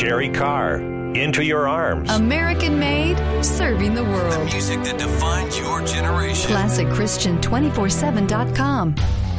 Sherry Carr, Into Your Arms. American made, serving the world. The music that defines your generation. ClassicChristian247.com.